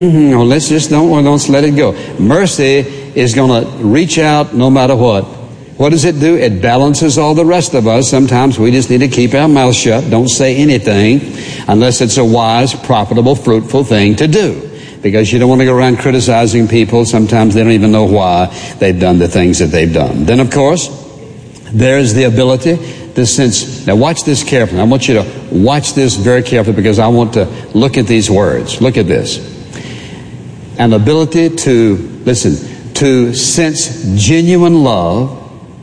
Well, let's just don't let it go. Mercy is going to reach out no matter what. What does it do? It balances all the rest of us. Sometimes we just need to keep our mouth shut. Don't say anything unless it's a wise, profitable, fruitful thing to do. Because you don't want to go around criticizing people. Sometimes they don't even know why they've done the things that they've done. Then, of course, there's the ability to sense. Now, watch this carefully. I want you to watch this very carefully because I want to look at these words. Look at this. An ability to, listen, to sense genuine love,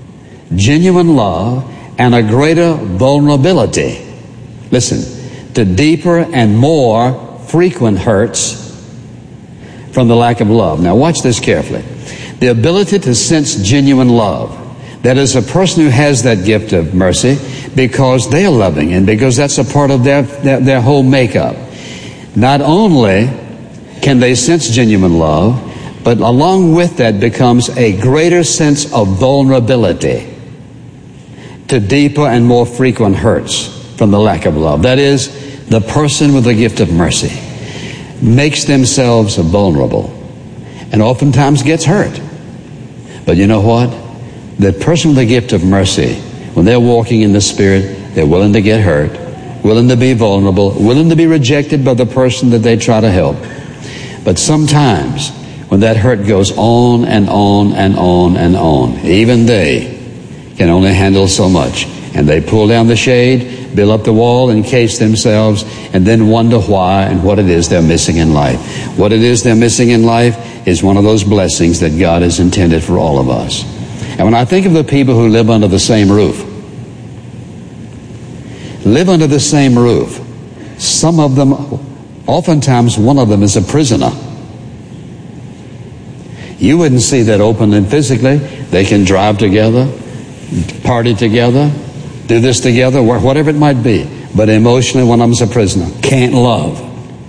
and a greater vulnerability. Listen, to deeper and more frequent hurts from the lack of love. Now watch this carefully. The ability to sense genuine love. That is, a person who has that gift of mercy because they are loving and because that's a part of their whole makeup. Not only can they sense genuine love, but along with that becomes a greater sense of vulnerability to deeper and more frequent hurts from the lack of love. That is, the person with the gift of mercy makes themselves vulnerable and oftentimes gets hurt. But you know what? The person with the gift of mercy, when they're walking in the Spirit, they're willing to get hurt, willing to be vulnerable, willing to be rejected by the person that they try to help. But sometimes when that hurt goes on and on and on and on, even they can only handle so much. And they pull down the shade, build up the wall, encase themselves, and then wonder why and what it is they're missing in life. What it is they're missing in life is one of those blessings that God has intended for all of us. And when I think of the people who live under the same roof, some of them, oftentimes one of them is a prisoner. You wouldn't see that openly and physically. They can drive together, party together, do this together, whatever it might be. But emotionally, one of them's a prisoner. Can't love.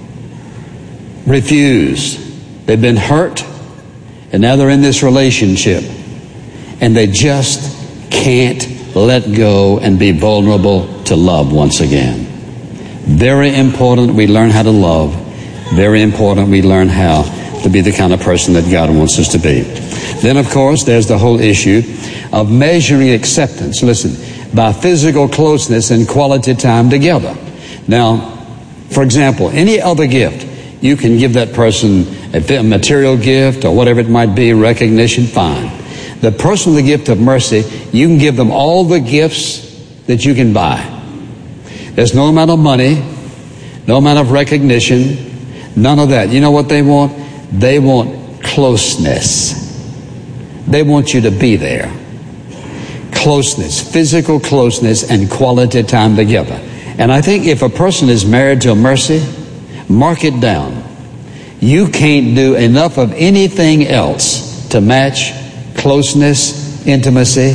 Refused. They've been hurt, and now they're in this relationship. And they just can't let go and be vulnerable to love once again. Very important we learn how to love. Very important we learn how to be the kind of person that God wants us to be. Then, of course, there's the whole issue of measuring acceptance. Listen, by physical closeness and quality time together. Now, for example, any other gift, you can give that person a material gift or whatever it might be, recognition, fine. The person with the gift of mercy, you can give them all the gifts that you can buy. There's no amount of money, no amount of recognition, none of that. You know what they want? They want closeness. They want you to be there. Closeness, physical closeness, and quality time together. And I think if a person is married to a mercy, mark it down. You can't do enough of anything else to match closeness, intimacy,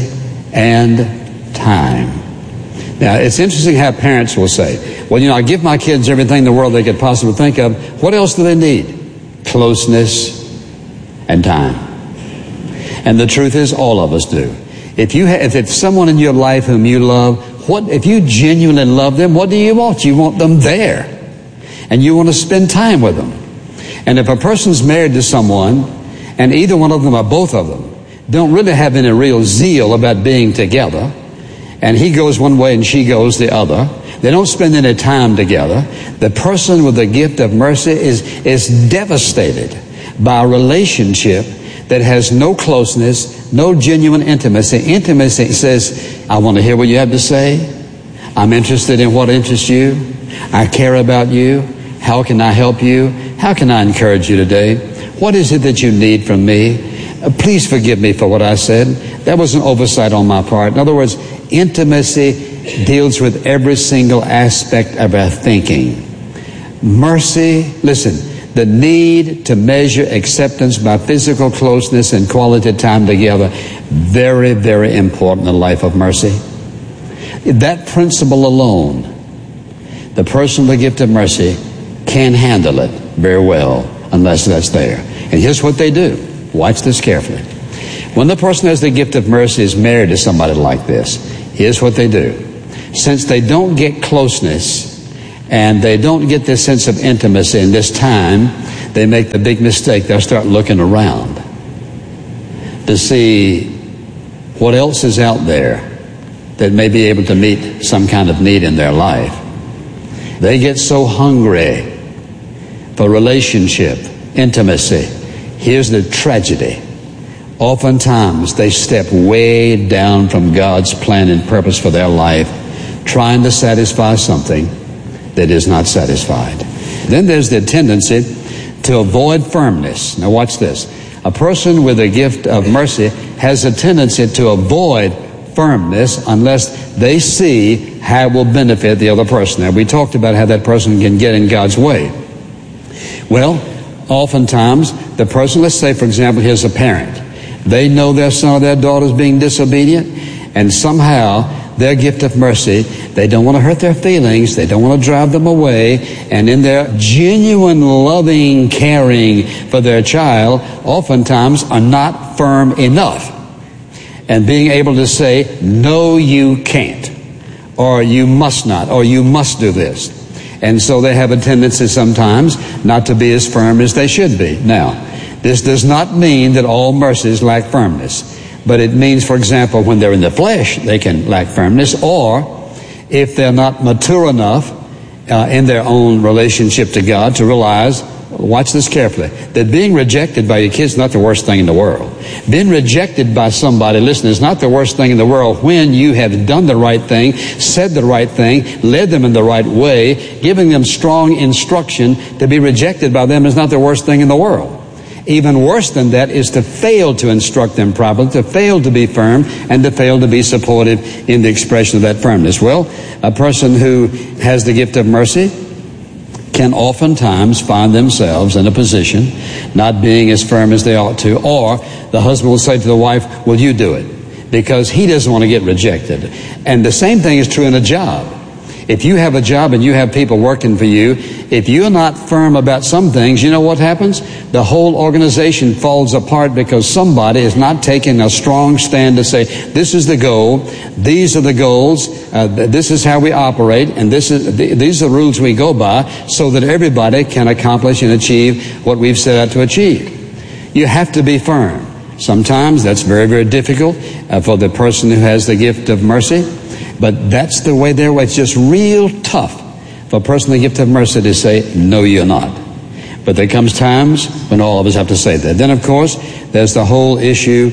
and time. Now, it's interesting how parents will say, well, I give my kids everything in the world they could possibly think of. What else do they need? Closeness and time. And the truth is, all of us do. If it's someone in your life whom you love, if you genuinely love them, what do you want? You want them there. And you want to spend time with them. And if a person's married to someone, and either one of them or both of them don't really have any real zeal about being together, and he goes one way and she goes the other, they don't spend any time together, the person with the gift of mercy is devastated by a relationship that has no closeness, no genuine intimacy. Intimacy says, I want to hear what you have to say. I'm interested in what interests you. I care about you. How can I help you? How can I encourage you today? What is it that you need from me? Please forgive me for what I said. That was an oversight on my part. In other words, intimacy deals with every single aspect of our thinking. Mercy, listen, the need to measure acceptance by physical closeness and quality time together, very, very important in the life of mercy. That principle alone, the person with the gift of mercy can handle it very well unless that's there. And here's what they do. Watch this carefully. When the person who has the gift of mercy is married to somebody like this, here's what they do. Since they don't get closeness and they don't get this sense of intimacy in this time, they make the big mistake. They'll start looking around to see what else is out there that may be able to meet some kind of need in their life. They get so hungry for relationship, intimacy. Here's the tragedy. Oftentimes they step way down from God's plan and purpose for their life, trying to satisfy something that is not satisfied. Then there's the tendency to avoid firmness. Now watch this. A person with a gift of mercy has a tendency to avoid firmness unless they see how it will benefit the other person. Now we talked about how that person can get in God's way. Well, oftentimes the person, let's say for example, here's a parent. They know their son or their daughter is being disobedient, and somehow their gift of mercy, they don't want to hurt their feelings, they don't want to drive them away, and in their genuine loving caring for their child, oftentimes are not firm enough. And being able to say, no, you can't, or you must not, or you must do this. And so they have a tendency sometimes not to be as firm as they should be. Now, this does not mean that all mercies lack firmness, but it means, for example, when they're in the flesh, they can lack firmness, or if they're not mature enough in their own relationship to God to realize, watch this carefully, that being rejected by your kids is not the worst thing in the world. Being rejected by somebody, listen, is not the worst thing in the world when you have done the right thing, said the right thing, led them in the right way, giving them strong instruction. To be rejected by them is not the worst thing in the world. Even worse than that is to fail to instruct them properly, to fail to be firm, and to fail to be supportive in the expression of that firmness. Well, a person who has the gift of mercy can oftentimes find themselves in a position not being as firm as they ought to, or the husband will say to the wife, will you do it? Because he doesn't want to get rejected. And the same thing is true in a job. If you have a job and you have people working for you, if you're not firm about some things, you know what happens? The whole organization falls apart because somebody is not taking a strong stand to say, this is the goal, these are the goals, this is how we operate, and these are the rules we go by, so that everybody can accomplish and achieve what we've set out to achieve. You have to be firm. Sometimes that's very, very difficult for the person who has the gift of mercy. But that's the way they're. It's just real tough for a person with the gift of mercy to say, no, you're not. But there comes times when all of us have to say that. Then, of course, there's the whole issue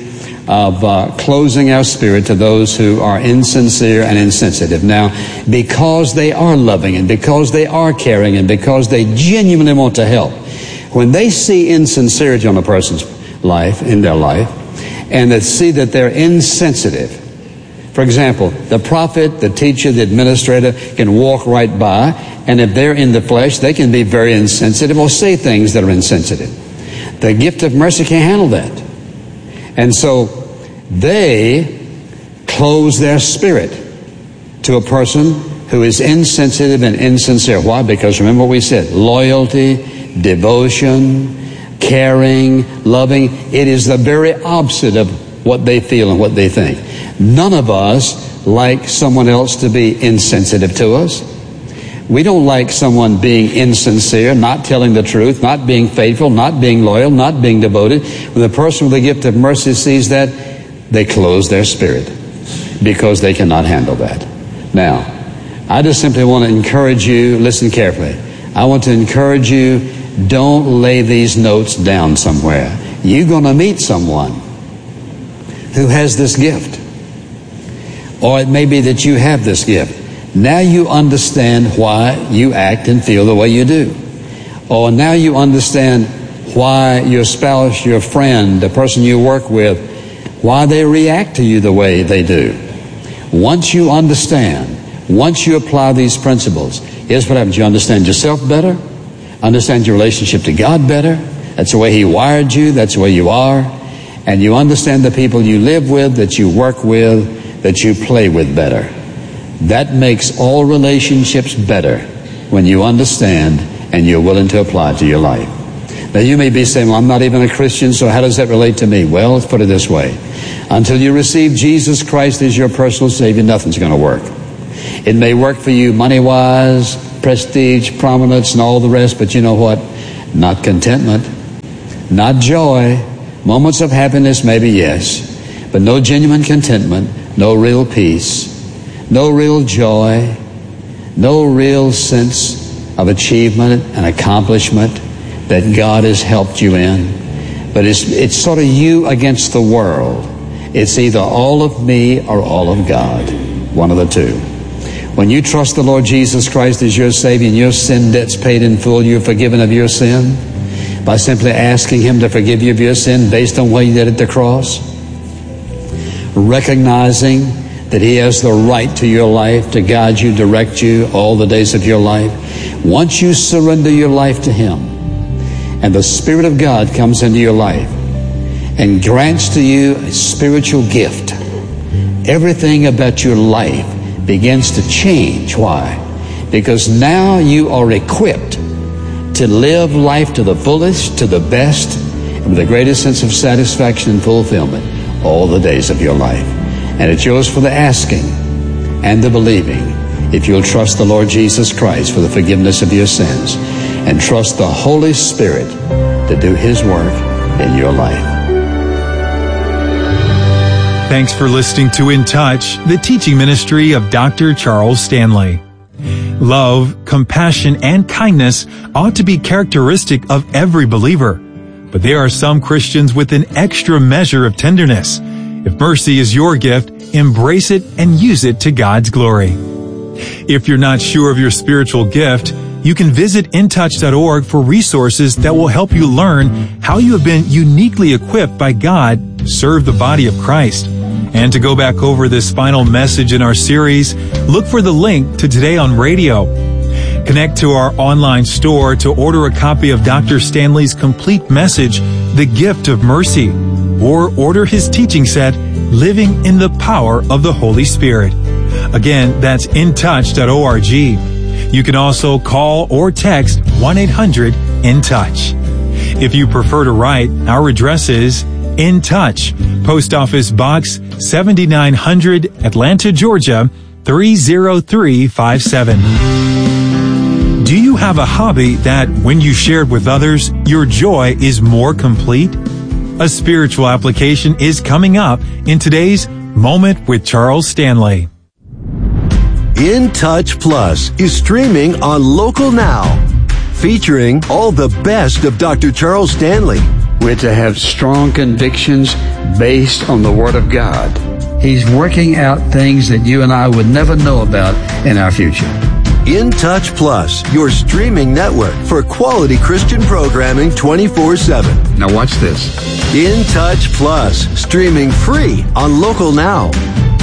of closing our spirit to those who are insincere and insensitive. Now, because they are loving and because they are caring and because they genuinely want to help, when they see insincerity on a person's life, in their life, and they see that they're insensitive. For example, the prophet, the teacher, the administrator can walk right by, and if they're in the flesh, they can be very insensitive or say things that are insensitive. The gift of mercy can't handle that. And so they close their spirit to a person who is insensitive and insincere. Why? Because remember what we said, loyalty, devotion, caring, loving, it is the very opposite of what they feel and what they think. None of us like someone else to be insensitive to us. We don't like someone being insincere, not telling the truth, not being faithful, not being loyal, not being devoted. When the person with the gift of mercy sees that, they close their spirit because they cannot handle that. Now, I just simply want to encourage you, listen carefully. I want to encourage you, don't lay these notes down somewhere. You're going to meet someone who has this gift. Or it may be that you have this gift. Now you understand why you act and feel the way you do. Or now you understand why your spouse, your friend, the person you work with, why they react to you the way they do. Once you understand, once you apply these principles, here's what happens. You understand yourself better, understand your relationship to God better. That's the way He wired you, that's the way you are. And you understand the people you live with, that you work with, that you play with better. That makes all relationships better when you understand and you're willing to apply it to your life. Now you may be saying, well, I'm not even a Christian, so how does that relate to me? Well, let's put it this way. Until you receive Jesus Christ as your personal Savior, nothing's going to work. It may work for you money-wise, prestige, prominence, and all the rest, but you know what? not contentment, not joy. Moments of happiness, maybe, yes, but no genuine contentment, no real peace, no real joy, no real sense of achievement and accomplishment that God has helped you in. But it's sort of you against the world. It's either all of me or all of God, one of the two. When you trust the Lord Jesus Christ as your Savior and your sin debt's paid in full, you're forgiven of your sin by simply asking Him to forgive you of your sin based on what He did at the cross, recognizing that He has the right to your life to guide you, direct you all the days of your life. Once you surrender your life to Him and the Spirit of God comes into your life and grants to you a spiritual gift, everything about your life begins to change. Why? Because now you are equipped to live life to the fullest, to the best, and with the greatest sense of satisfaction and fulfillment all the days of your life. And it's yours for the asking and the believing if you'll trust the Lord Jesus Christ for the forgiveness of your sins and trust the Holy Spirit to do His work in your life. Thanks for listening to In Touch, the teaching ministry of Dr. Charles Stanley. Love, compassion, and kindness ought to be characteristic of every believer. But there are some Christians with an extra measure of tenderness. If mercy is your gift, embrace it and use it to God's glory. If you're not sure of your spiritual gift, you can visit intouch.org for resources that will help you learn how you have been uniquely equipped by God to serve the body of Christ. And to go back over this final message in our series, look for the link to Today on Radio. Connect to our online store to order a copy of Dr. Stanley's complete message, The Gift of Mercy, or order his teaching set, Living in the Power of the Holy Spirit. Again, that's intouch.org. You can also call or text 1-800-IN-TOUCH. If you prefer to write, our address is In Touch, Post Office Box 7900, Atlanta, Georgia 30357. Do you have a hobby that, when you shared with others, your joy is more complete? A spiritual application is coming up in today's Moment with Charles Stanley. In Touch Plus is streaming on Local Now, featuring all the best of Dr. Charles Stanley. We're to have strong convictions based on the Word of God. He's working out things that you and I would never know about in our future. In Touch Plus, your streaming network for quality Christian programming 24/7. Now watch this. In Touch Plus, streaming free on Local Now.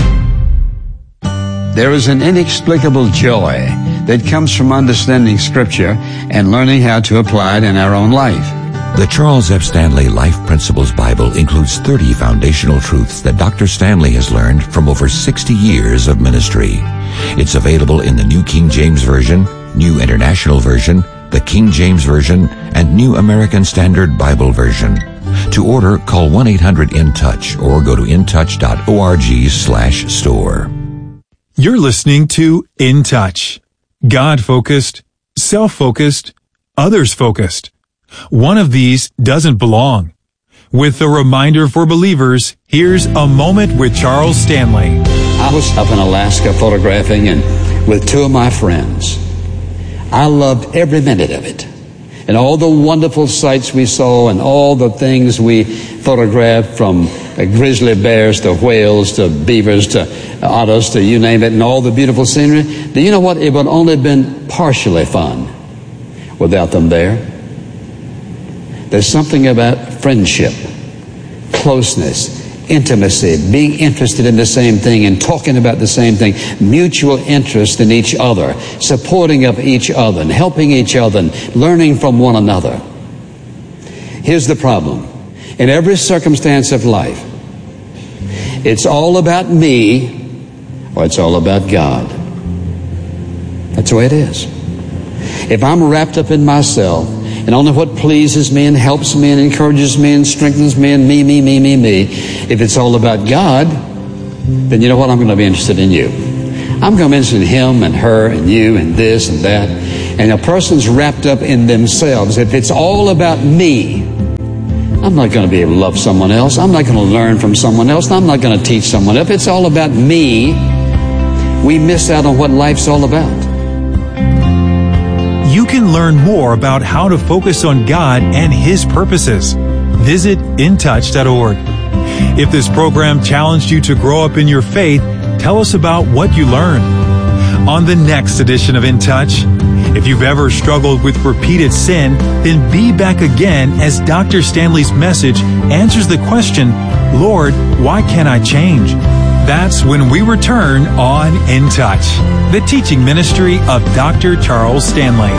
There is an inexplicable joy that comes from understanding Scripture and learning how to apply it in our own life. The Charles F. Stanley Life Principles Bible includes 30 foundational truths that Dr. Stanley has learned from over 60 years of ministry. It's available in the New King James Version, New International Version, the King James Version, and New American Standard Bible Version. To order, call 1-800-IN-TOUCH or go to intouch.org/store. You're listening to In Touch. God-focused, self-focused, others-focused. One of these doesn't belong. With a reminder for believers, here's A Moment with Charles Stanley. I was up in Alaska photographing and with two of my friends. I loved every minute of it. And all the wonderful sights we saw and all the things we photographed, from grizzly bears to whales to beavers to otters to you name it, and all the beautiful scenery. Do you know what? It would only have been partially fun without them there. There's something about friendship, closeness, intimacy, being interested in the same thing and talking about the same thing, mutual interest in each other, supporting of each other and helping each other and learning from one another. Here's the problem. In every circumstance of life, it's all about me or it's all about God. That's the way it is. If I'm wrapped up in myself and only what pleases me and helps me and encourages me and strengthens me and me, if it's all about God, then you know what? I'm going to be interested in you. I'm going to be interested in Him and her and you and this and that. and a person's wrapped up in themselves, if it's all about me, I'm not going to be able to love someone else. I'm not going to learn from someone else. I'm not going to teach someone else. If it's all about me, we miss out on what life's all about. You can learn more about how to focus on God and His purposes. Visit intouch.org. If this program challenged you to grow up in your faith, tell us about what you learned. On the next edition of In Touch, if you've ever struggled with repeated sin, then be back again as Dr. Stanley's message answers the question, Lord, why can't I change? That's when we return on In Touch, the teaching ministry of Dr. Charles Stanley.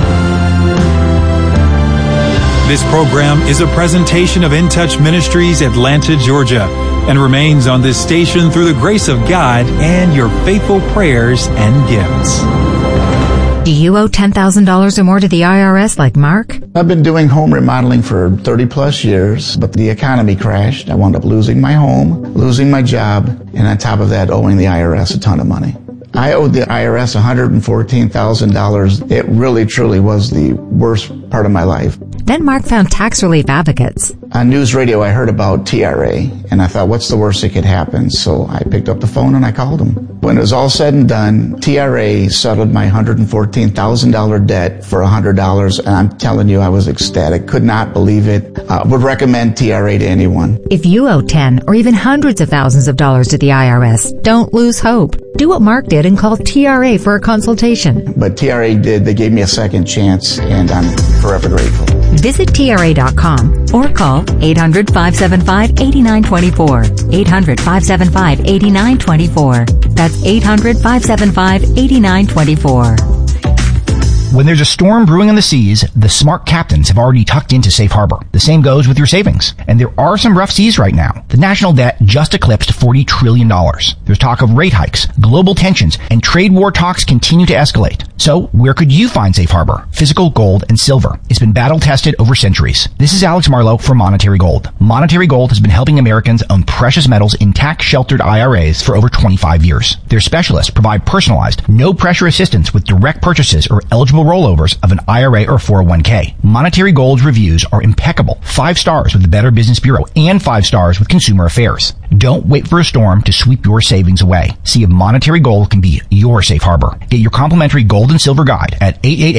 This program is a presentation of In Touch Ministries, Atlanta, Georgia, and remains on this station through the grace of God and your faithful prayers and gifts. Do you owe $10,000 or more to the IRS like Mark? I've been doing home remodeling for 30 plus years, but the economy crashed. I wound up losing my home, losing my job, and on top of that, owing the IRS a ton of money. I owed the IRS $114,000. It really, truly was the worst part of my life. Then Mark found tax relief advocates. On news radio, I heard about TRA, and I thought, what's the worst that could happen? So I picked up the phone and I called them. When it was all said and done, TRA settled my $114,000 debt for $100, and I'm telling you, I was ecstatic. Could not believe it. Would recommend TRA to anyone. If you owe 10 or even hundreds of thousands of dollars to the IRS, don't lose hope. Do what Mark did and call TRA for a consultation. But TRA did. They gave me a second chance, and I'm forever grateful. Visit TRA.com or call 800-575-8924. 800-575-8924. That's 800-575-8924. When there's a storm brewing on the seas, the smart captains have already tucked into safe harbor. The same goes with your savings. And there are some rough seas right now. The national debt just eclipsed $40 trillion. There's talk of rate hikes, global tensions, and trade war talks continue to escalate. So where could you find safe harbor? Physical gold and silver. It's been battle tested over centuries. This is Alex Marlowe for Monetary Gold. Monetary Gold has been helping Americans own precious metals in tax-sheltered IRAs for over 25 years. Their specialists provide personalized, no-pressure assistance with direct purchases or eligible rollovers of an IRA or 401k. Monetary Gold's reviews are impeccable. 5 stars with the Better Business Bureau and 5 stars with Consumer Affairs. Don't wait for a storm to sweep your savings away. See if Monetary Gold can be your safe harbor. Get your complimentary gold and silver guide at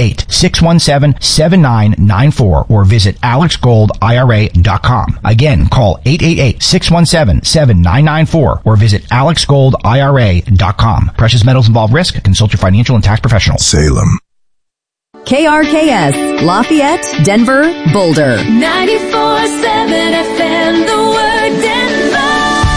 888-617-7994 or visit alexgoldira.com. Again, call 888-617-7994 or visit alexgoldira.com. Precious metals involve risk. Consult your financial and tax professional. Salem. KRKS, Lafayette, Denver, Boulder. 94.7 FM, The Word, Denver.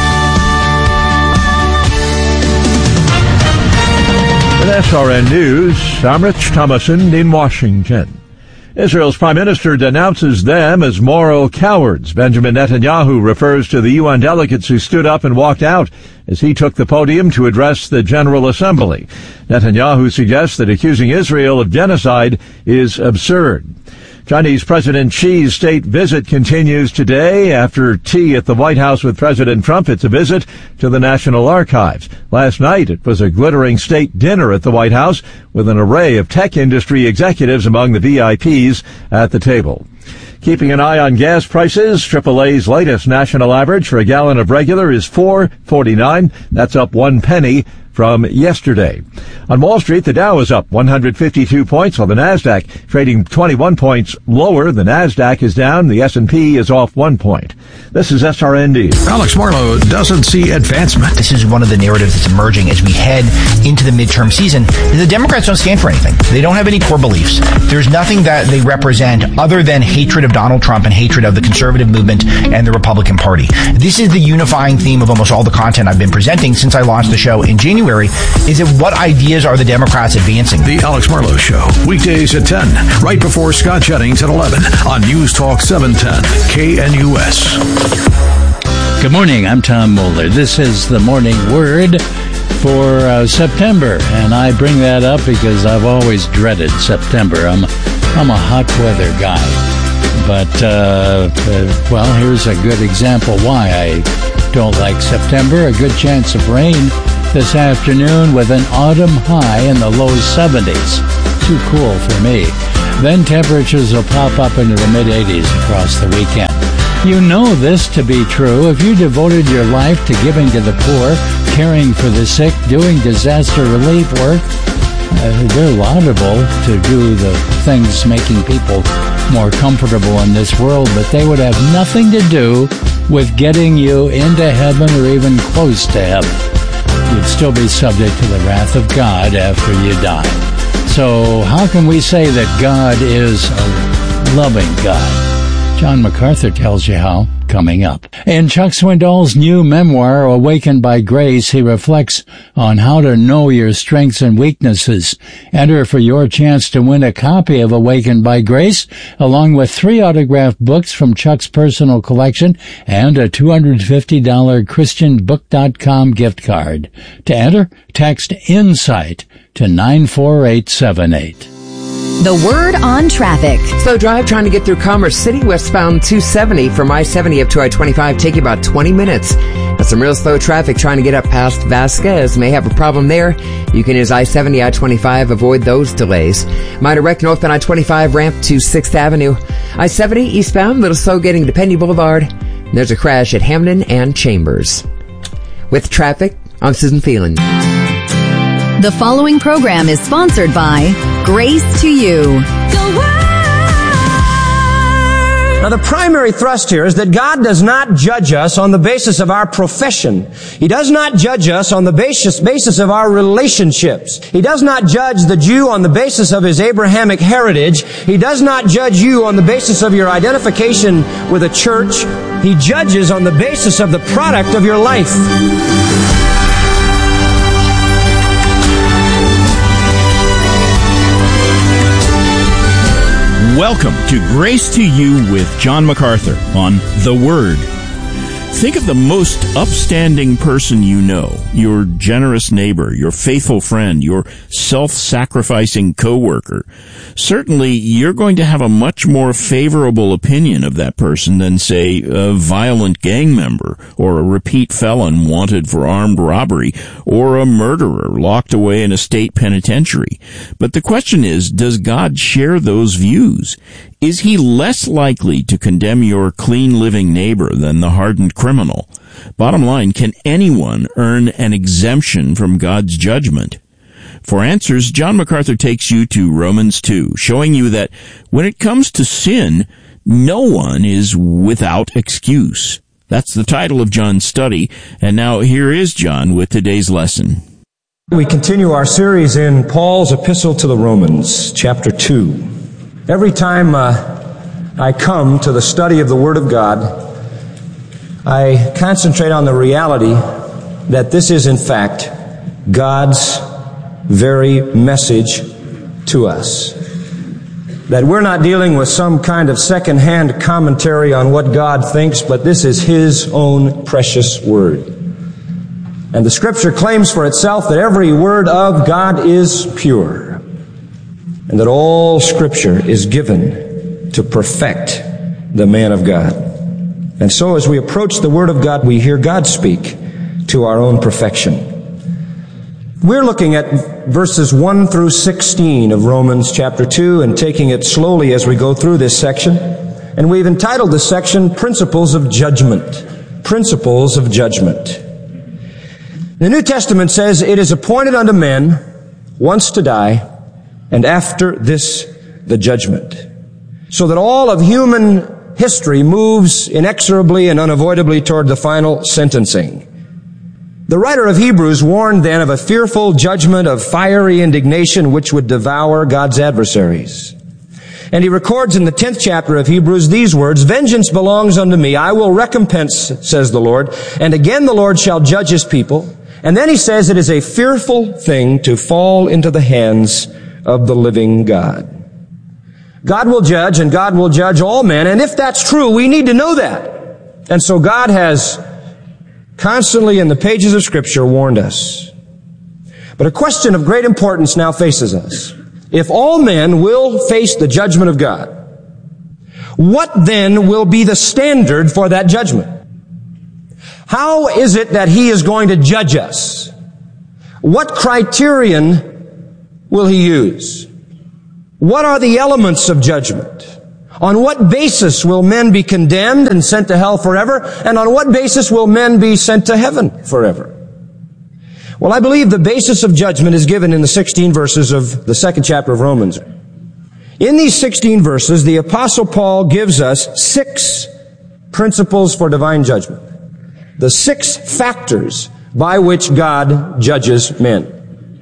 With SRN News, I'm Rich Thomason in Washington. Israel's prime minister denounces them as moral cowards. Benjamin Netanyahu refers to the UN delegates who stood up and walked out as he took the podium to address the General Assembly. Netanyahu suggests that accusing Israel of genocide is absurd. Chinese President Xi's state visit continues today. After tea at the White House with President Trump, it's a visit to the National Archives. Last night, it was a glittering state dinner at the White House with an array of tech industry executives among the VIPs at the table. Keeping an eye on gas prices, AAA's latest national average for a gallon of regular is $4.49. That's up 1 penny from yesterday. On Wall Street, the Dow is up 152 points, while the Nasdaq trading 21 points lower. The Nasdaq is down. The S&P is off 1 point. This is SRN News. Alex Marlowe doesn't see advancement. This is one of the narratives that's emerging as we head into the midterm season. The Democrats don't stand for anything. They don't have any core beliefs. There's nothing that they represent other than hatred of Donald Trump and hatred of the conservative movement and the Republican Party. This is the unifying theme of almost all the content I've been presenting since I launched the show in January. Is it what ideas are the Democrats advancing? The Alex Marlowe Show, weekdays at 10, right before Scott Jennings at 11 on News Talk 710 KNUS. Good morning, I'm Tom Moeller. This is the morning word for September, and I bring that up because I've always dreaded September. I'm a hot weather guy, but here's a good example why I don't like September. A good chance of rain this afternoon with an autumn high in the low 70s. Too cool for me. Then temperatures will pop up into the mid-80s across the weekend. You know this to be true if you devoted your life to giving to the poor, caring for the sick, doing disaster relief work. They're laudable to do the things making people more comfortable in this world, but they would have nothing to do with getting you into heaven or even close to heaven. You'd still be subject to the wrath of God after you die. So how can we say that God is a loving God? John MacArthur tells you how, coming up. In Chuck Swindoll's new memoir, Awakened by Grace, he reflects on how to know your strengths and weaknesses. Enter for your chance to win a copy of Awakened by Grace, along with 3 autographed books from Chuck's personal collection and a $250 ChristianBook.com gift card. To enter, text INSIGHT to 94878. The Word on Traffic. Slow drive trying to get through Commerce City, westbound 270 from I-70 up to I-25, take you about 20 minutes. Got some real slow traffic trying to get up past Vasquez. May have a problem there. You can use I-70, I-25, avoid those delays. My direct northbound I-25 ramp to 6th Avenue. I-70 eastbound, little slow getting to Penny Boulevard. There's a crash at Hamden and Chambers. With traffic, I'm Susan Phelan. The following program is sponsored by Grace to You. Now, the primary thrust here is that God does not judge us on the basis of our profession. He does not judge us on the basis of our relationships. He does not judge the Jew on the basis of his Abrahamic heritage. He does not judge you on the basis of your identification with a church. He judges on the basis of the product of your life. Welcome to Grace to You with John MacArthur on The Word. Think of the most upstanding person you know, your generous neighbor, your faithful friend, your self-sacrificing coworker. Certainly, you're going to have a much more favorable opinion of that person than, say, a violent gang member or a repeat felon wanted for armed robbery or a murderer locked away in a state penitentiary. But the question is, does God share those views? Is he less likely to condemn your clean-living neighbor than the hardened criminal? Bottom line, can anyone earn an exemption from God's judgment? For answers, John MacArthur takes you to Romans 2, showing you that when it comes to sin, no one is without excuse. That's the title of John's study, and now here is John with today's lesson. We continue our series in Paul's Epistle to the Romans, chapter 2. Every time I come to the study of the Word of God, I concentrate on the reality that this is, in fact, God's very message to us. That we're not dealing with some kind of second-hand commentary on what God thinks, but this is His own precious Word. And the Scripture claims for itself that every word of God is pure, and that all Scripture is given to perfect the man of God. And so as we approach the Word of God, we hear God speak to our own perfection. We're looking at verses 1 through 16 of Romans chapter 2 and taking it slowly as we go through this section. And we've entitled this section, Principles of Judgment. Principles of Judgment. The New Testament says, "It is appointed unto men once to die, and after this the judgment." So that all of human history moves inexorably and unavoidably toward the final sentencing. The writer of Hebrews warned then of a fearful judgment of fiery indignation which would devour God's adversaries. And he records in the 10th chapter of Hebrews these words, "Vengeance belongs unto me, I will recompense, says the Lord, and again the Lord shall judge his people." And then he says it is a fearful thing to fall into the hands of the living God. God will judge, and God will judge all men, and if that's true, we need to know that. And so God has constantly in the pages of Scripture warned us. But a question of great importance now faces us. If all men will face the judgment of God, what then will be the standard for that judgment? How is it that He is going to judge us? What criterion will he use? What are the elements of judgment? On what basis will men be condemned and sent to hell forever? And on what basis will men be sent to heaven forever? Well, I believe the basis of judgment is given in the 16 verses of the 2nd chapter of Romans. In these 16 verses, the Apostle Paul gives us 6 principles for divine judgment. The 6 factors by which God judges men.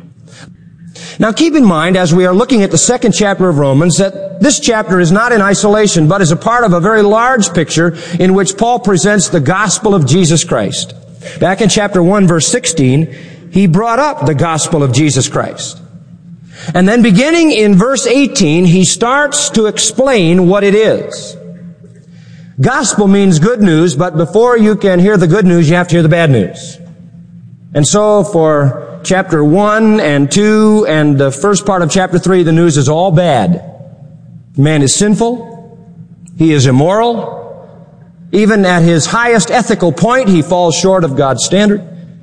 Now keep in mind, as we are looking at the 2nd chapter of Romans, that this chapter is not in isolation, but is a part of a very large picture in which Paul presents the gospel of Jesus Christ. Back in chapter 1, verse 16, he brought up the gospel of Jesus Christ. And then beginning in verse 18, he starts to explain what it is. Gospel means good news, but before you can hear the good news, you have to hear the bad news. And so for chapter 1 and 2 and the first part of chapter 3, the news is all bad. Man is sinful. He is immoral. Even at his highest ethical point, he falls short of God's standard.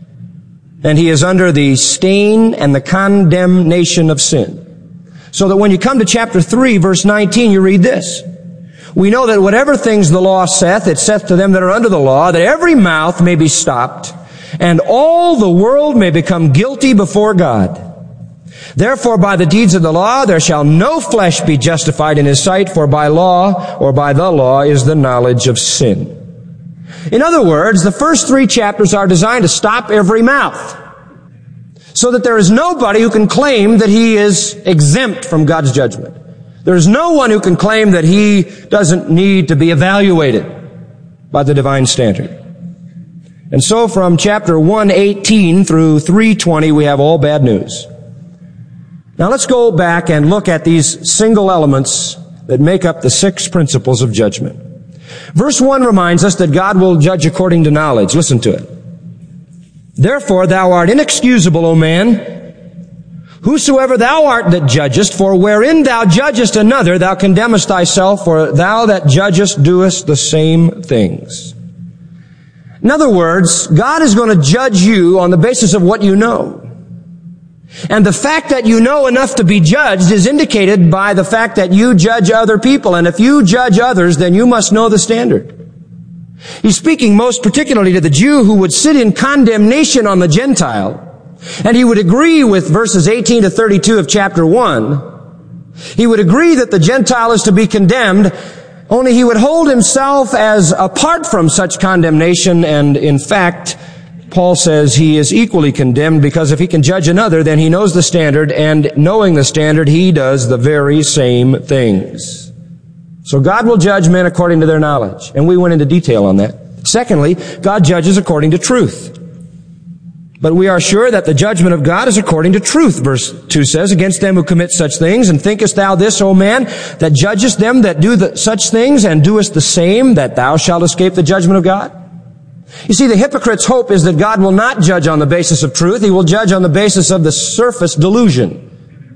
And he is under the stain and the condemnation of sin. So that when you come to chapter 3, verse 19, you read this. We know that whatever things the law saith, it saith to them that are under the law, that every mouth may be stopped, and all the world may become guilty before God. Therefore, by the deeds of the law, there shall no flesh be justified in his sight, for by law, or by the law, is the knowledge of sin. In other words, the first 3 chapters are designed to stop every mouth, so that there is nobody who can claim that he is exempt from God's judgment. There's no one who can claim that he doesn't need to be evaluated by the divine standard. And so from chapter 1:18 through 3:20, we have all bad news. Now let's go back and look at these single elements that make up the 6 principles of judgment. Verse 1 reminds us that God will judge according to knowledge. Listen to it. Therefore thou art inexcusable, O man, whosoever thou art that judgest, for wherein thou judgest another, thou condemnest thyself, for thou that judgest doest the same things. In other words, God is going to judge you on the basis of what you know. And the fact that you know enough to be judged is indicated by the fact that you judge other people. And if you judge others, then you must know the standard. He's speaking most particularly to the Jew who would sit in condemnation on the Gentile. And he would agree with verses 18 to 32 of chapter 1. He would agree that the Gentile is to be condemned, only he would hold himself as apart from such condemnation, and in fact, Paul says he is equally condemned, because if he can judge another, then he knows the standard, and knowing the standard, he does the very same things. So God will judge men according to their knowledge, and we went into detail on that. Secondly, God judges according to truth. But we are sure that the judgment of God is according to truth. Verse 2 says, against them who commit such things, and thinkest thou this, O man, that judgest them that do such things, and doest the same, that thou shalt escape the judgment of God? You see, the hypocrite's hope is that God will not judge on the basis of truth. He will judge on the basis of the surface delusion.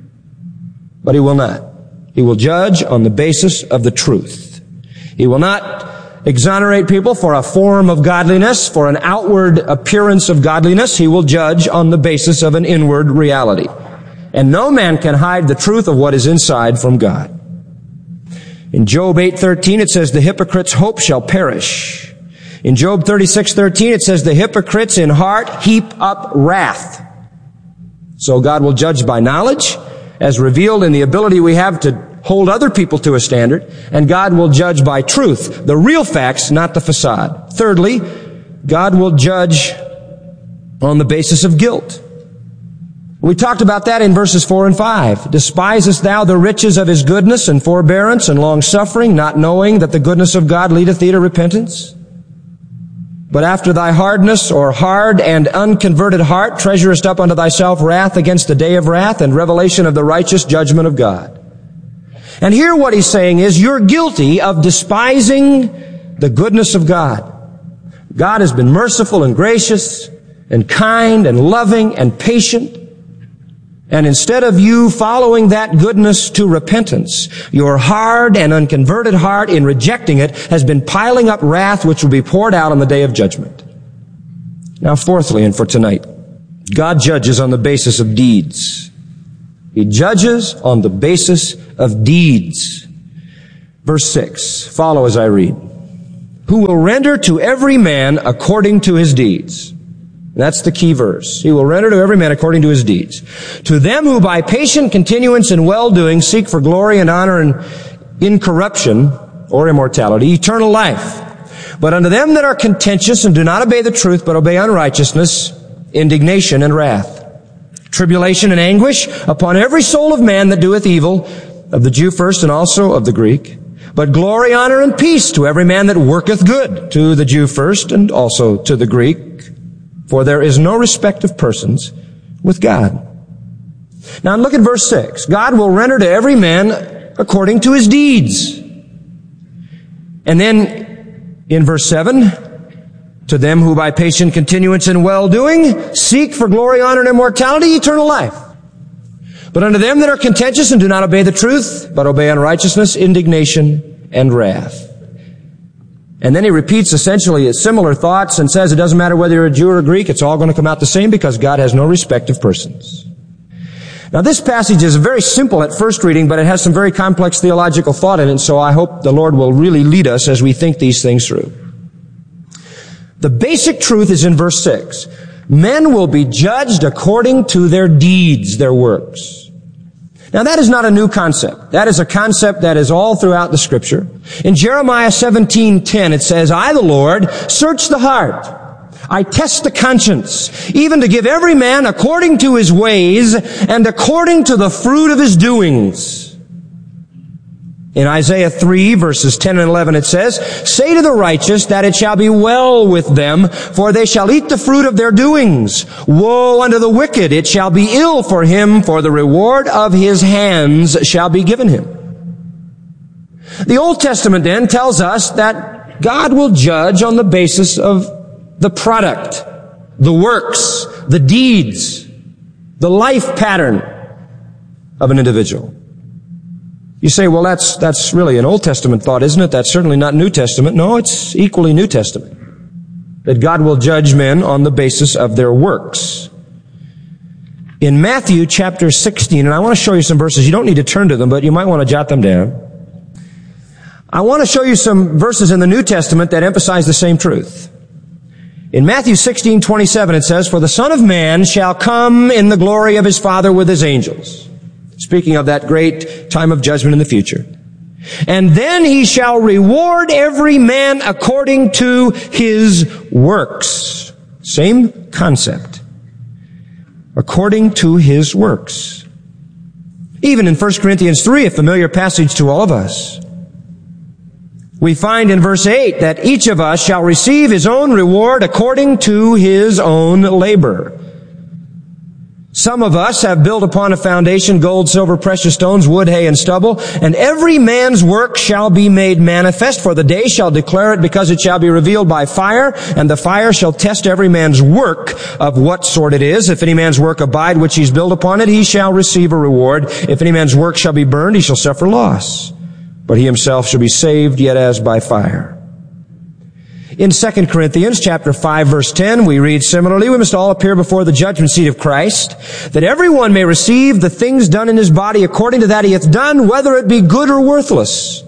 But he will not. He will judge on the basis of the truth. He will not exonerate people for a form of godliness, for an outward appearance of godliness. He will judge on the basis of an inward reality. And no man can hide the truth of what is inside from God. In Job 8:13 it says, the hypocrite's hope shall perish. In Job 36:13 it says, the hypocrites in heart heap up wrath. So God will judge by knowledge, as revealed in the ability we have to hold other people to a standard, and God will judge by truth, the real facts, not the facade. Thirdly, God will judge on the basis of guilt. We talked about that in verses 4 and 5. Despisest thou the riches of his goodness and forbearance and long-suffering, not knowing that the goodness of God leadeth thee to repentance? But after thy hardness, or hard and unconverted heart, treasurest up unto thyself wrath against the day of wrath and revelation of the righteous judgment of God. And here what he's saying is, you're guilty of despising the goodness of God. God has been merciful and gracious and kind and loving and patient. And instead of you following that goodness to repentance, your hard and unconverted heart, in rejecting it, has been piling up wrath which will be poured out on the day of judgment. Now, fourthly, and for tonight, God judges on the basis of deeds. He judges on the basis of deeds. Verse 6, follow as I read. Who will render to every man according to his deeds. That's the key verse. He will render to every man according to his deeds. To them who by patient continuance in well-doing seek for glory and honor and incorruption or immortality, eternal life. But unto them that are contentious and do not obey the truth, but obey unrighteousness, indignation and wrath, tribulation and anguish upon every soul of man that doeth evil, of the Jew first and also of the Greek. But glory, honor, and peace to every man that worketh good, to the Jew first and also to the Greek. For there is no respect of persons with God. Now look at verse 6. God will render to every man according to his deeds. And then in verse 7, to them who by patient continuance in well-doing seek for glory, honor, and immortality, eternal life. But unto them that are contentious and do not obey the truth, but obey unrighteousness, indignation, and wrath. And then he repeats essentially similar thoughts and says it doesn't matter whether you're a Jew or a Greek, it's all going to come out the same because God has no respect of persons. Now this passage is very simple at first reading, but it has some very complex theological thought in it, so I hope the Lord will really lead us as we think these things through. The basic truth is in verse 6. Men will be judged according to their deeds, their works. Now that is not a new concept. That is a concept that is all throughout the Scripture. In Jeremiah 17:10 it says, I, the Lord, search the heart. I test the conscience, even to give every man according to his ways and according to the fruit of his doings. In Isaiah 3, verses 10 and 11, it says, say to the righteous that it shall be well with them, for they shall eat the fruit of their doings. Woe unto the wicked, it shall be ill for him, for the reward of his hands shall be given him. The Old Testament then tells us that God will judge on the basis of the product, the works, the deeds, the life pattern of an individual. You say, well, that's really an Old Testament thought, isn't it? That's certainly not New Testament. No, it's equally New Testament. That God will judge men on the basis of their works. In Matthew chapter 16, and I want to show you some verses. You don't need to turn to them, but you might want to jot them down. I want to show you some verses in the New Testament that emphasize the same truth. In Matthew 16:27, it says, for the Son of Man shall come in the glory of his Father with his angels. Speaking of that great time of judgment in the future. And then he shall reward every man according to his works. Same concept. According to his works. Even in 1 Corinthians 3, a familiar passage to all of us, we find in verse 8 that each of us shall receive his own reward according to his own labor. Some of us have built upon a foundation gold, silver, precious stones, wood, hay, and stubble, and every man's work shall be made manifest, for the day shall declare it, because it shall be revealed by fire, and the fire shall test every man's work of what sort it is. If any man's work abide which he's built upon it, he shall receive a reward. If any man's work shall be burned, he shall suffer loss. But he himself shall be saved, yet as by fire. In 2 Corinthians chapter 5 verse 10, we read similarly, we must all appear before the judgment seat of Christ, that everyone may receive the things done in his body according to that he hath done, whether it be good or worthless.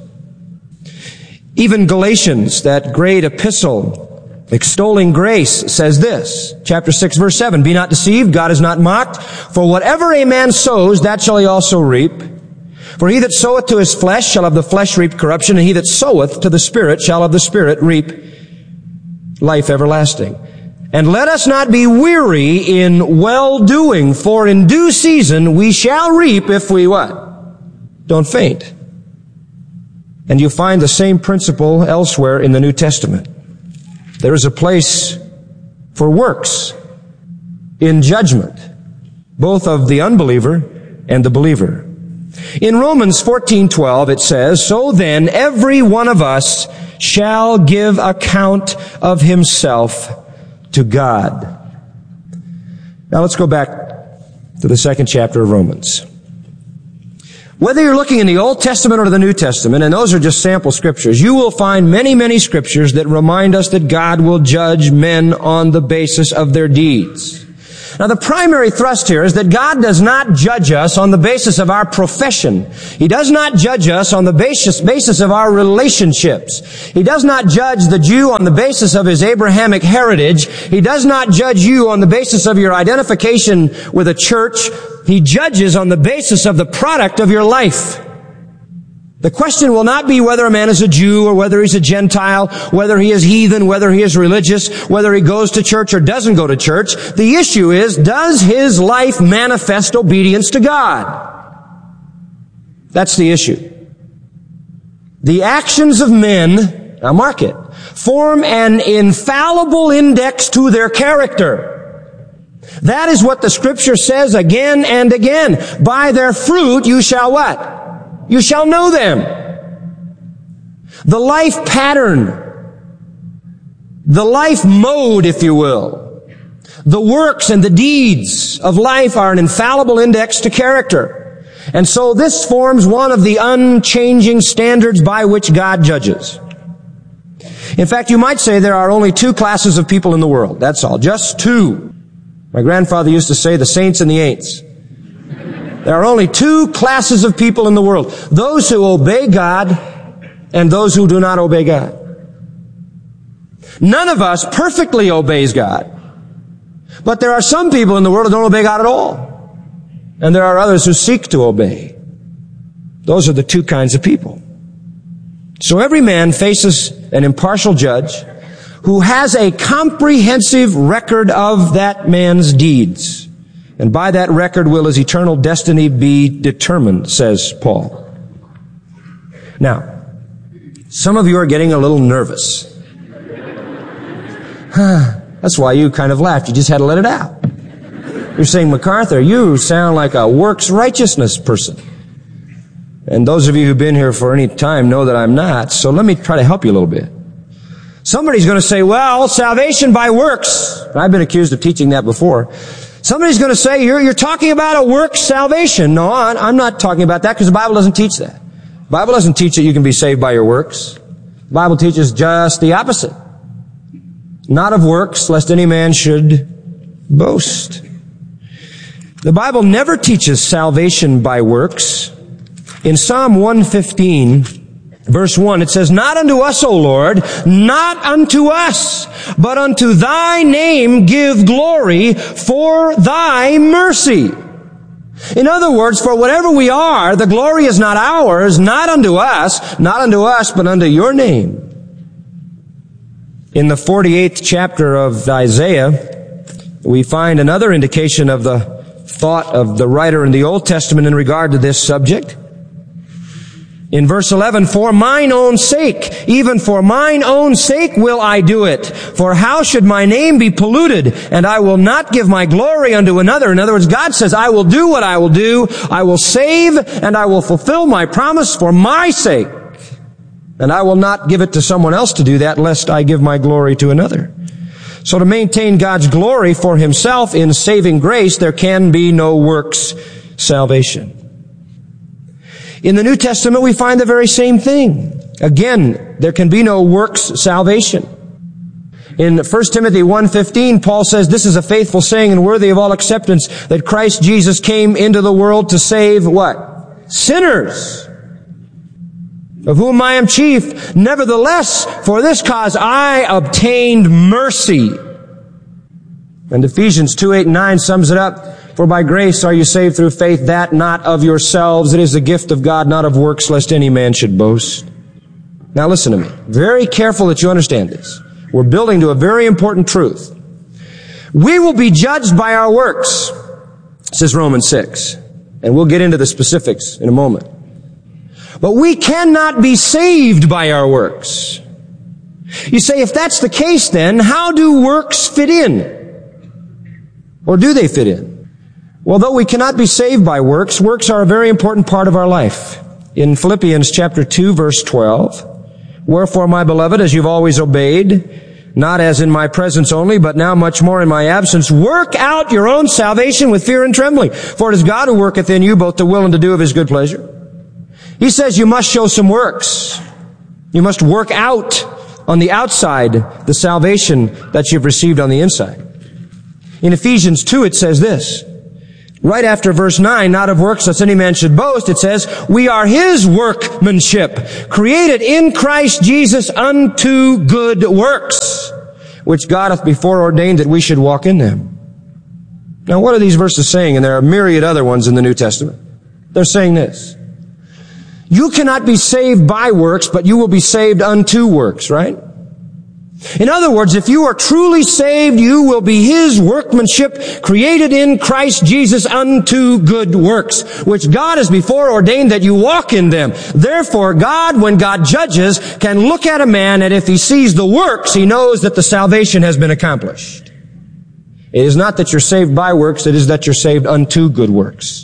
Even Galatians, that great epistle extolling grace, says this, chapter 6 verse 7, be not deceived, God is not mocked, for whatever a man sows, that shall he also reap. For he that soweth to his flesh shall of the flesh reap corruption, and he that soweth to the Spirit shall of the Spirit reap life everlasting. And let us not be weary in well-doing, for in due season we shall reap if we what? Don't faint. And you find the same principle elsewhere in the New Testament. There is a place for works in judgment, both of the unbeliever and the believer. In Romans 14:12 it says, so then every one of us shall give account of himself to God. Now let's go back to the second chapter of Romans. Whether you're looking in the Old Testament or the New Testament, and those are just sample scriptures, you will find many, many scriptures that remind us that God will judge men on the basis of their deeds. Now, the primary thrust here is that God does not judge us on the basis of our profession. He does not judge us on the basis of our relationships. He does not judge the Jew on the basis of his Abrahamic heritage. He does not judge you on the basis of your identification with a church. He judges on the basis of the product of your life. The question will not be whether a man is a Jew or whether he's a Gentile, whether he is heathen, whether he is religious, whether he goes to church or doesn't go to church. The issue is, does his life manifest obedience to God? That's the issue. The actions of men, now mark it, form an infallible index to their character. That is what the Scripture says again and again. By their fruit you shall what? You shall know them. The life pattern, the life mode, if you will, the works and the deeds of life are an infallible index to character. And so this forms one of the unchanging standards by which God judges. In fact, you might say there are only two classes of people in the world. That's all. Just two. My grandfather used to say the saints and the ain'ts. There are only two classes of people in the world. Those who obey God and those who do not obey God. None of us perfectly obeys God. But there are some people in the world who don't obey God at all. And there are others who seek to obey. Those are the two kinds of people. So every man faces an impartial judge who has a comprehensive record of that man's deeds. And by that record will his eternal destiny be determined, says Paul. Now, some of you are getting a little nervous. That's why you kind of laughed. You just had to let it out. You're saying, MacArthur, you sound like a works righteousness person. And those of you who've been here for any time know that I'm not. So let me try to help you a little bit. Somebody's going to say, well, salvation by works. I've been accused of teaching that before. Somebody's going to say, you're talking about a works salvation. No, I'm not talking about that because the Bible doesn't teach that. The Bible doesn't teach that you can be saved by your works. The Bible teaches just the opposite. Not of works, lest any man should boast. The Bible never teaches salvation by works. In Psalm 115, verse 1, it says, not unto us, O Lord, not unto us, but unto thy name give glory for thy mercy. In other words, for whatever we are, the glory is not ours, not unto us, but unto your name. In the 48th chapter of Isaiah, we find another indication of the thought of the writer in the Old Testament in regard to this subject. In verse 11, for mine own sake, even for mine own sake will I do it. For how should my name be polluted? And I will not give my glory unto another. In other words, God says, I will do what I will do. I will save and I will fulfill my promise for my sake. And I will not give it to someone else to do that, lest I give my glory to another. So to maintain God's glory for himself in saving grace, there can be no works salvation. In the New Testament, we find the very same thing. Again, there can be no works salvation. In 1 Timothy 1:15, Paul says, this is a faithful saying and worthy of all acceptance, that Christ Jesus came into the world to save what? Sinners, of whom I am chief. Nevertheless, for this cause I obtained mercy. And Ephesians 2:8-9 sums it up. For by grace are you saved through faith, that not of yourselves. It is the gift of God, not of works, lest any man should boast. Now listen to me. Very careful that you understand this. We're building to a very important truth. We will be judged by our works, says Romans 6. And we'll get into the specifics in a moment. But we cannot be saved by our works. You say, if that's the case, then how do works fit in? Or do they fit in? Well, though we cannot be saved by works, works are a very important part of our life. In Philippians chapter 2, verse 12, wherefore, my beloved, as you've always obeyed, not as in my presence only, but now much more in my absence, work out your own salvation with fear and trembling. For it is God who worketh in you both to will and to do of his good pleasure. He says you must show some works. You must work out on the outside the salvation that you've received on the inside. In Ephesians 2, it says this. Right after verse 9, not of works lest any man should boast, it says, we are His workmanship, created in Christ Jesus unto good works, which God hath before ordained that we should walk in them. Now, what are these verses saying? And there are myriad other ones in the New Testament. They're saying this. You cannot be saved by works, but you will be saved unto works, right? In other words, if you are truly saved, you will be His workmanship, created in Christ Jesus unto good works, which God has before ordained that you walk in them. Therefore, God, when God judges, can look at a man, and if He sees the works, He knows that the salvation has been accomplished. It is not that you're saved by works, it is that you're saved unto good works.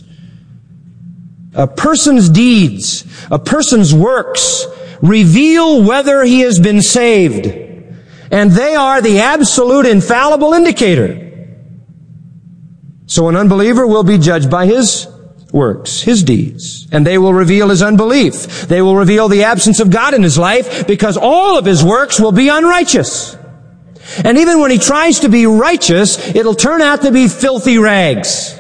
A person's deeds, a person's works, reveal whether he has been saved. And they are the absolute infallible indicator. So an unbeliever will be judged by his works, his deeds. And they will reveal his unbelief. They will reveal the absence of God in his life, because all of his works will be unrighteous. And even when he tries to be righteous, it'll turn out to be filthy rags.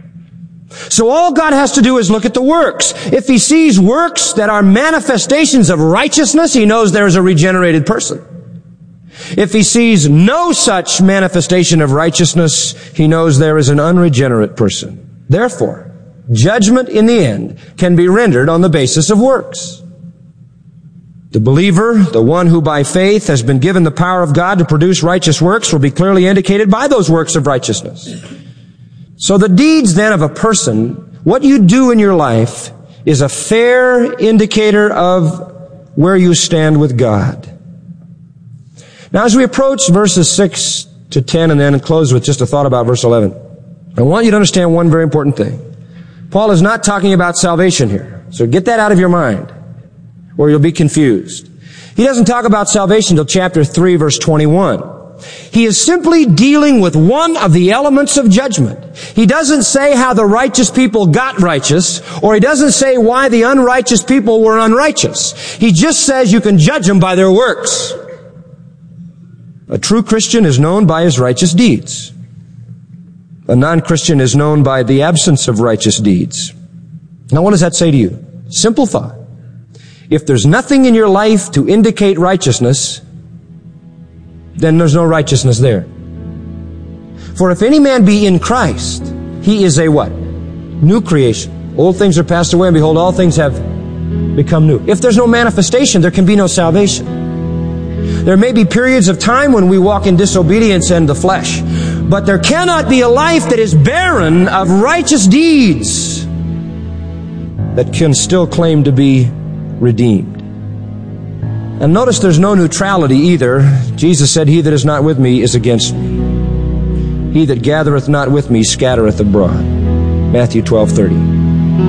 So all God has to do is look at the works. If He sees works that are manifestations of righteousness, He knows there is a regenerated person. If He sees no such manifestation of righteousness, He knows there is an unregenerate person. Therefore, judgment in the end can be rendered on the basis of works. The believer, the one who by faith has been given the power of God to produce righteous works, will be clearly indicated by those works of righteousness. So the deeds then of a person, what you do in your life, is a fair indicator of where you stand with God. Now, as we approach verses 6 to 10 and then close with just a thought about verse 11, I want you to understand one very important thing. Paul is not talking about salvation here. So get that out of your mind, or you'll be confused. He doesn't talk about salvation until chapter 3, verse 21. He is simply dealing with one of the elements of judgment. He doesn't say how the righteous people got righteous, or he doesn't say why the unrighteous people were unrighteous. He just says you can judge them by their works. A true Christian is known by his righteous deeds. A non-Christian is known by the absence of righteous deeds. Now, what does that say to you? Simple thought. If there's nothing in your life to indicate righteousness, then there's no righteousness there. For if any man be in Christ, he is a what? New creation. Old things are passed away, and behold, all things have become new. If there's no manifestation, there can be no salvation. There may be periods of time when we walk in disobedience and the flesh, but there cannot be a life that is barren of righteous deeds that can still claim to be redeemed. And notice there's no neutrality either. Jesus said, he that is not with me is against me. He that gathereth not with me scattereth abroad. Matthew 12:30.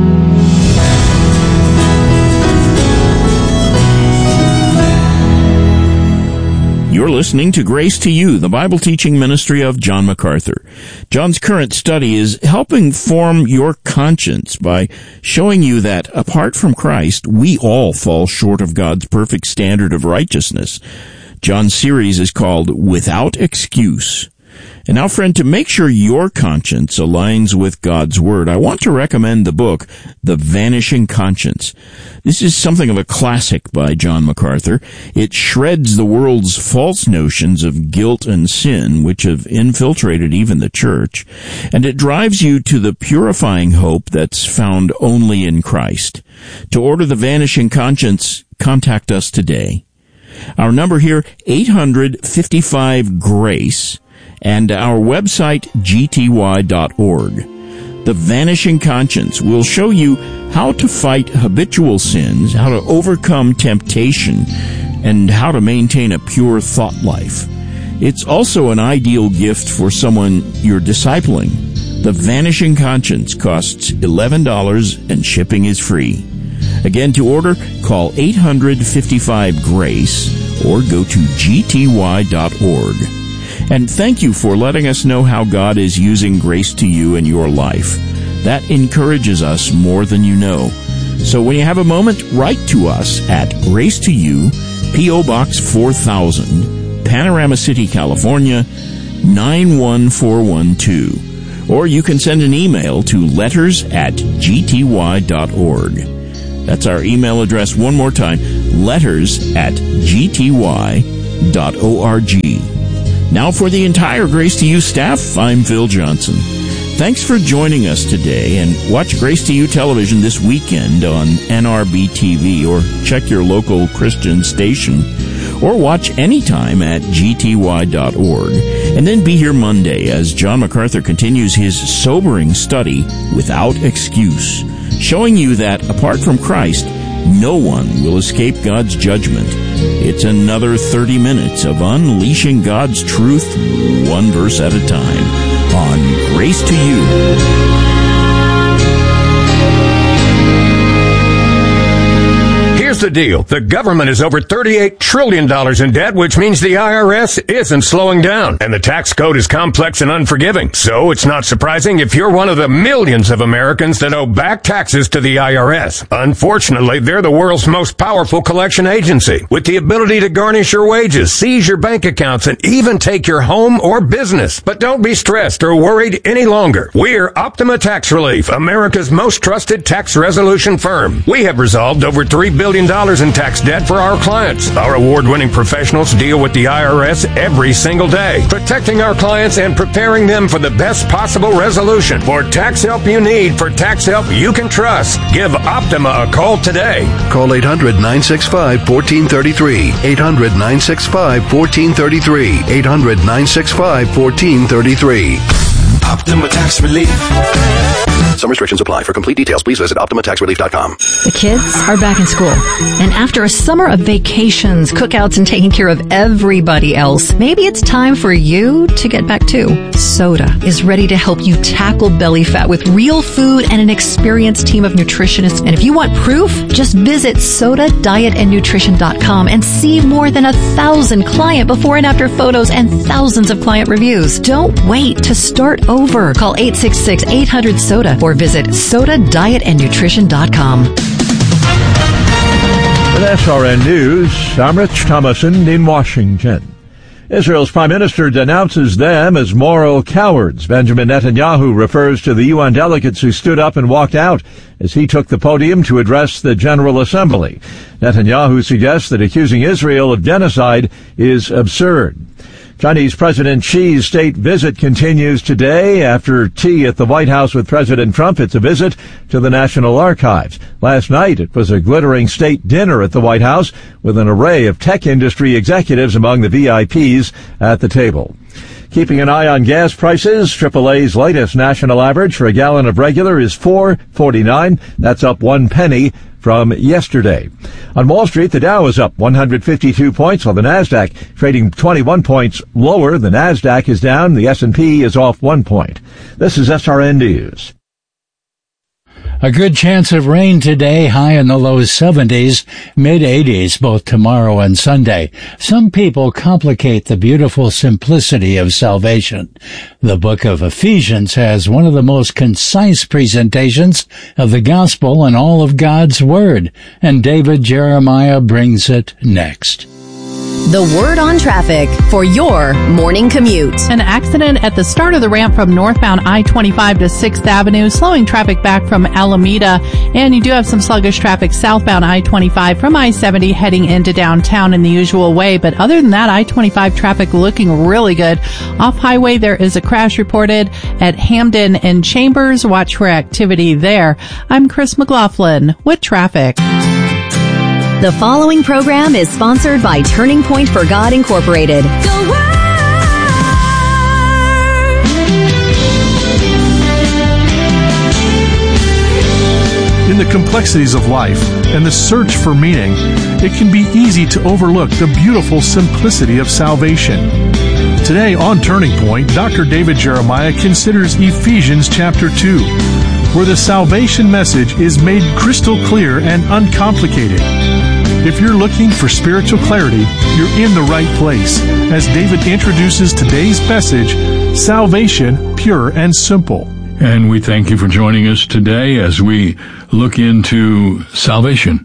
You're listening to Grace to You, the Bible teaching ministry of John MacArthur. John's current study is helping form your conscience by showing you that, apart from Christ, we all fall short of God's perfect standard of righteousness. John's series is called Without Excuse. And now, friend, to make sure your conscience aligns with God's Word, I want to recommend the book, The Vanishing Conscience. This is something of a classic by John MacArthur. It shreds the world's false notions of guilt and sin, which have infiltrated even the church, and it drives you to the purifying hope that's found only in Christ. To order The Vanishing Conscience, contact us today. Our number here, 855-GRACE. And our website, gty.org. The Vanishing Conscience will show you how to fight habitual sins, how to overcome temptation, and how to maintain a pure thought life. It's also an ideal gift for someone you're discipling. The Vanishing Conscience costs $11 and shipping is free. Again, to order, call 855-GRACE or go to gty.org. And thank you for letting us know how God is using Grace to You in your life. That encourages us more than you know. So when you have a moment, write to us at Grace to You, P.O. Box 4000, Panorama City, California, 91412. Or you can send an email to letters@gty.org. That's our email address one more time, letters@gty.org. Now for the entire Grace to You staff, I'm Phil Johnson. Thanks for joining us today, and watch Grace to You television this weekend on NRB TV, or check your local Christian station, or watch anytime at gty.org. And then be here Monday as John MacArthur continues his sobering study, Without Excuse, showing you that apart from Christ, no one will escape God's judgment. It's another 30 minutes of unleashing God's truth, one verse at a time, on Grace to You. Here's the deal. The government is over $38 trillion in debt, which means the IRS isn't slowing down. And the tax code is complex and unforgiving. So it's not surprising if you're one of the millions of Americans that owe back taxes to the IRS. Unfortunately, they're the world's most powerful collection agency, with the ability to garnish your wages, seize your bank accounts, and even take your home or business. But don't be stressed or worried any longer. We're Optima Tax Relief, America's most trusted tax resolution firm. We have resolved over $3 billion in tax debt for our clients. Our award-winning professionals deal with the IRS every single day, protecting our clients and preparing them for the best possible resolution. For tax help you need, for tax help you can trust, give Optima a call today. Call 800-965-1433. 800-965-1433. 800-965-1433. Optima Tax Relief. Some restrictions apply. For complete details, please visit OptimaTaxRelief.com. The kids are back in school. And after a summer of vacations, cookouts, and taking care of everybody else, maybe it's time for you to get back too. Soda is ready to help you tackle belly fat with real food and an experienced team of nutritionists. And if you want proof, just visit SodaDietAndNutrition.com and see more than 1,000 client before and after photos and thousands of client reviews. Don't wait to start over. Call 866-800-SODA or visit SodaDietAndNutrition.com. With SRN News, I'm Rich Thomason in Washington. Israel's prime minister denounces them as moral cowards. Benjamin Netanyahu refers to the UN delegates who stood up and walked out as he took the podium to address the General Assembly. Netanyahu suggests that accusing Israel of genocide is absurd. Chinese President Xi's state visit continues today. After tea at the White House with President Trump, it's a visit to the National Archives. Last night, it was a glittering state dinner at the White House with an array of tech industry executives among the VIPs at the table. Keeping an eye on gas prices, AAA's latest national average for a gallon of regular is $4.49. That's up 1 penny from yesterday. On Wall Street, the Dow is up 152 points, while the Nasdaq trading 21 points lower. The Nasdaq is down. The S&P is off 1 point. This is SRN News. A good chance of rain today, high in the low 70s, mid-80s both tomorrow and Sunday. Some people complicate the beautiful simplicity of salvation. The book of Ephesians has one of the most concise presentations of the gospel in all of God's Word, and David Jeremiah brings it next. The Word on Traffic for your morning commute. An accident at the start of the ramp from northbound I-25 to 6th Avenue, slowing traffic back from Alameda. And you do have some sluggish traffic southbound I-25 from I-70 heading into downtown in the usual way. But other than that, I-25 traffic looking really good. Off highway, there is a crash reported at Hamden and Chambers. Watch for activity there. I'm Chris McLaughlin with traffic. The following program is sponsored by Turning Point for God Incorporated. In the complexities of life and the search for meaning, it can be easy to overlook the beautiful simplicity of salvation. Today on Turning Point, Dr. David Jeremiah considers Ephesians chapter 2, where the salvation message is made crystal clear and uncomplicated. If you're looking for spiritual clarity, you're in the right place, as David introduces today's message, Salvation, Pure and Simple. And we thank you for joining us today as we look into salvation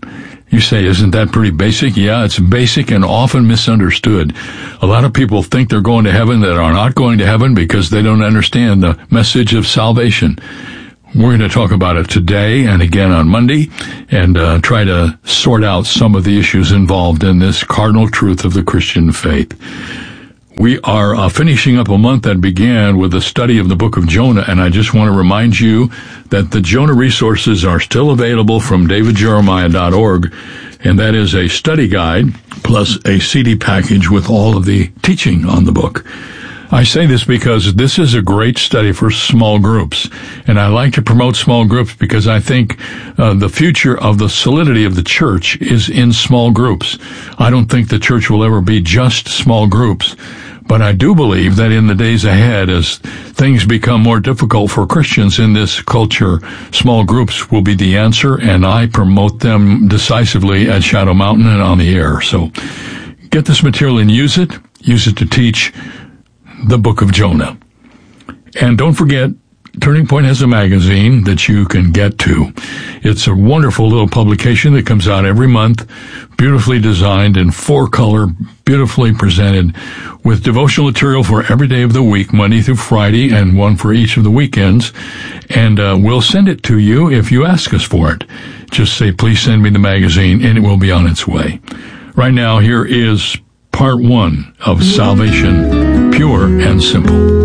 You say, isn't that pretty basic? Yeah, it's basic and often misunderstood. A lot of people think they're going to heaven that are not going to heaven because they don't understand the message of salvation. We're going to talk about it today and again on Monday and try to sort out some of the issues involved in this cardinal truth of the Christian faith. We are finishing up a month that began with a study of the book of Jonah, and I just want to remind you that the Jonah resources are still available from davidjeremiah.org, and that is a study guide plus a CD package with all of the teaching on the book. I say this because this is a great study for small groups, and I like to promote small groups because I think the future of the solidity of the church is in small groups. I don't think the church will ever be just small groups, but I do believe that in the days ahead, as things become more difficult for Christians in this culture, small groups will be the answer, and I promote them decisively at Shadow Mountain and on the air. So get this material and use it to teach the book of Jonah. And don't forget, Turning Point has a magazine that you can get to. It's a wonderful little publication that comes out every month, beautifully designed in 4-color, beautifully presented, with devotional material for every day of the week, Monday through Friday, and one for each of the weekends. And we'll send it to you if you ask us for it. Just say, please send me the magazine, and it will be on its way. Right now, here is part 1 of Salvation, Pure and Simple.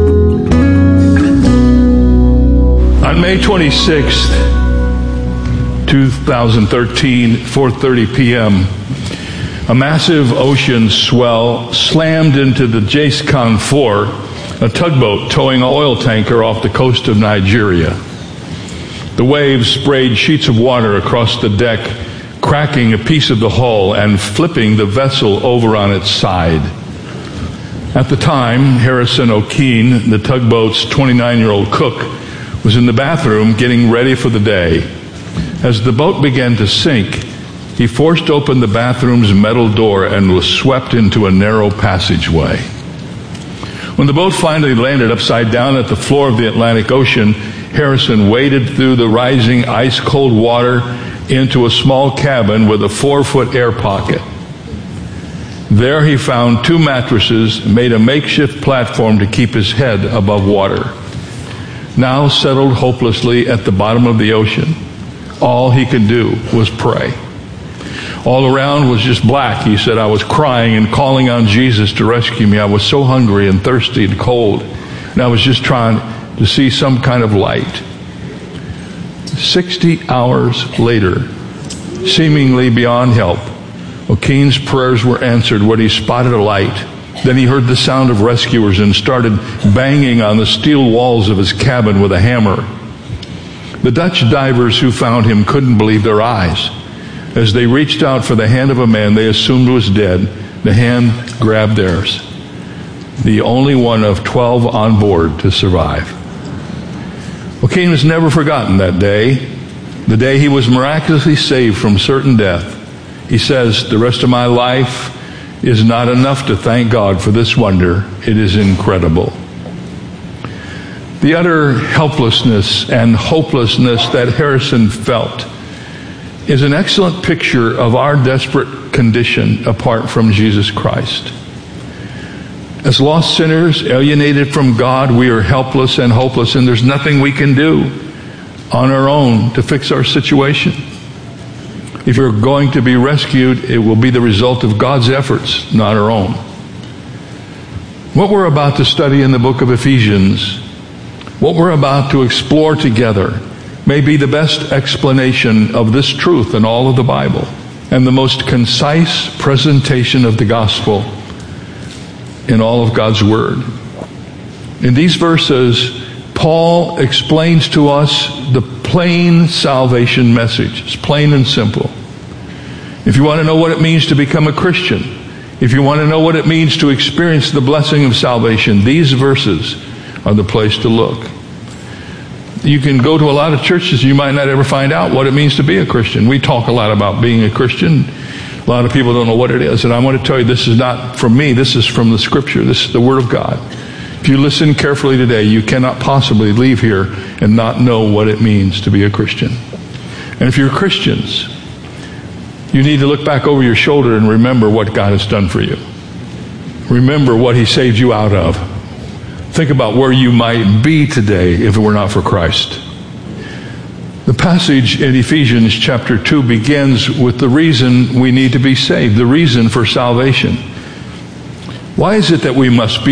On May 26th, 2013, 4:30 p.m., a massive ocean swell slammed into the Jace-Con 4, a tugboat towing an oil tanker off the coast of Nigeria. The waves sprayed sheets of water across the deck, cracking a piece of the hull and flipping the vessel over on its side. At the time, Harrison O'Keene, the tugboat's 29-year-old cook, was in the bathroom getting ready for the day. As the boat began to sink, he forced open the bathroom's metal door and was swept into a narrow passageway. When the boat finally landed upside down at the floor of the Atlantic Ocean, Harrison waded through the rising ice-cold water into a small cabin with a 4-foot air pocket. There he found 2 mattresses, made a makeshift platform to keep his head above water. Now settled hopelessly at the bottom of the ocean, all he could do was pray. All around was just black. He said, I was crying and calling on Jesus to rescue me. I was so hungry and thirsty and cold, and I was just trying to see some kind of light. 60 hours later, seemingly beyond help, O'Keene's prayers were answered when he spotted a light. Then he heard the sound of rescuers and started banging on the steel walls of his cabin with a hammer. The Dutch divers who found him couldn't believe their eyes. As they reached out for the hand of a man they assumed was dead, the hand grabbed theirs. The only one of 12 on board to survive. O'Keene was never forgotten that day, the day he was miraculously saved from certain death. He says, the rest of my life is not enough to thank God for this wonder. It is incredible. The utter helplessness and hopelessness that Harrison felt is an excellent picture of our desperate condition apart from Jesus Christ. As lost sinners, alienated from God, we are helpless and hopeless, and there's nothing we can do on our own to fix our situation. If you're going to be rescued, it will be the result of God's efforts, not our own. What we're about to study in the book of Ephesians, what we're about to explore together, may be the best explanation of this truth in all of the Bible, and the most concise presentation of the gospel in all of God's Word. In these verses, Paul explains to us the plain salvation message. It's plain and simple. If you want to know what it means to become a Christian, if you want to know what it means to experience the blessing of salvation, these verses are the place to look. You can go to a lot of churches, you might not ever find out what it means to be a Christian. We talk a lot about being a Christian. A lot of people don't know what it is. And I want to tell you, this is not from me. This is from the Scripture. This is the Word of God. If you listen carefully today, you cannot possibly leave here and not know what it means to be a Christian. And if you're Christians, You need to look back over your shoulder and remember what God has done for you. Remember what He saved you out of. Think about where you might be today if it were not for Christ. The passage in Ephesians chapter 2 begins with the reason we need to be saved, the reason for salvation. Why is it that we must be